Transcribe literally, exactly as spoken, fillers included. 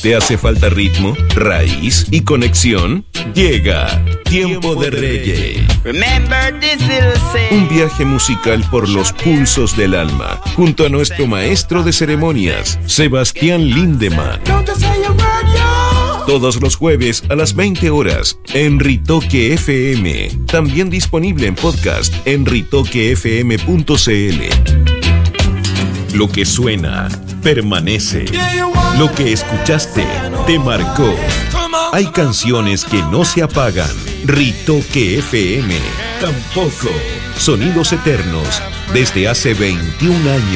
¿Te hace falta ritmo, raíz y conexión? Llega Tiempo de Reggae. Un viaje musical por los pulsos del alma, junto a nuestro maestro de ceremonias, Sebastián Lindemann. Todos los jueves a las veinte horas en Ritoque F M. También disponible en podcast en ritoque f m punto c l. Lo que suena, permanece. Lo que escuchaste, te marcó. Hay canciones que no se apagan. Ritoque F M, tampoco. Sonidos eternos, desde hace veintiún años.